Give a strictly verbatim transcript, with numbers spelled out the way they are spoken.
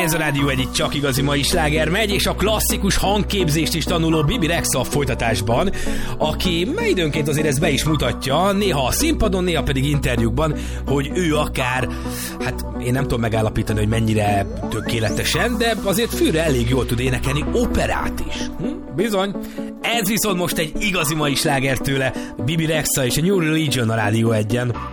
Ez a Rádió egyik csak igazi mai sláger megy, és a klasszikus hangképzést is tanuló Bibi Rexha a folytatásban, aki időnként azért ezt be is mutatja, néha a színpadon, néha pedig interjúkban, hogy ő akár, hát én nem tudom megállapítani, hogy mennyire tökéletesen, de azért fülre elég jól tud énekelni operát is. Hm? Bizony. Ez viszont most egy igazi mai sláger tőle, Bibi Rexha és a New Religion a Rádió egyen.